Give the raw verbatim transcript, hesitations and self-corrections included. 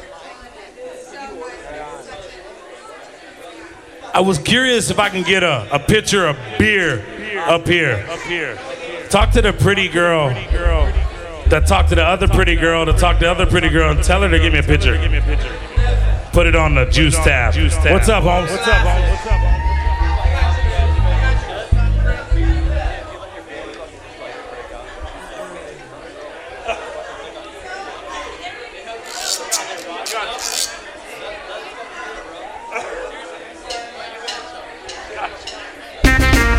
I was curious if I can get a, a pitcher of beer up here. Up here. Talk to the pretty girl that talked to the other pretty girl to talk to the other pretty girl and tell her to give me a pitcher. Put it on the juice tab. What's up, Holmes? What's up, Holmes?